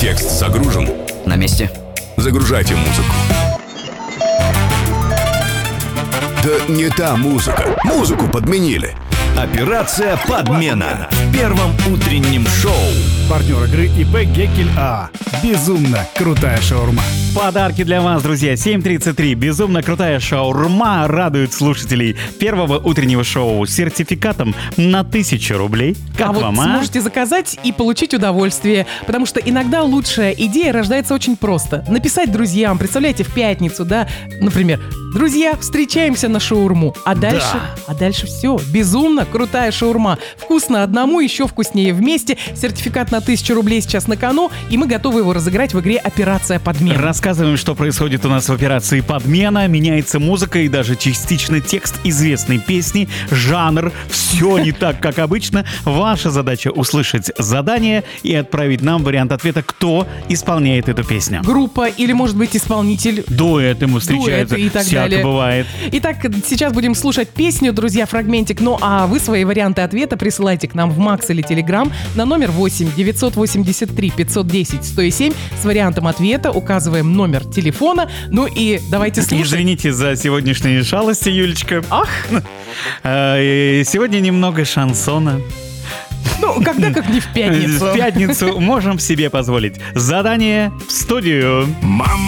Текст загружен. На месте. Загружайте музыку. Да не та музыка. Музыку подменили. Операция «Подмена» в первом утреннем шоу. Партнер игры ИП Геккель АА. Безумно крутая шаурма. Подарки для вас, друзья. 7:33. Безумно крутая шаурма радует слушателей первого утреннего шоу с сертификатом на 1000 рублей. Как вот вам, сможете заказать и получить удовольствие, потому что иногда лучшая идея рождается очень просто. Написать друзьям, представляете, в пятницу, да, например, друзья, встречаемся на шаурму, а дальше все. Безумно крутая шаурма. Вкусно одному, еще вкуснее вместе. Сертификат на 1000 рублей сейчас на кону, и мы готовы его разыграть в игре «Операция Подмена». Рассказываем, что происходит у нас в операции «Подмена». Меняется музыка и даже частично текст известной песни, жанр. Все не так, как обычно. Ваша задача услышать задание и отправить нам вариант ответа, кто исполняет эту песню. Группа или, может быть, исполнитель. Дуэт ему встречается. И так всяко далее. Бывает. Итак, сейчас будем слушать песню, друзья, фрагментик. Ну а вы свои варианты ответа присылайте к нам в Макс или Телеграм на номер 8 983 510 107 с вариантом ответа. Указываем номер телефона. Ну и давайте слушать. Извините за сегодняшние шалости, Юлечка. Ах! Сегодня немного шансона. Ну, когда как не в пятницу. В пятницу можем себе позволить. Задание в студию. Мама!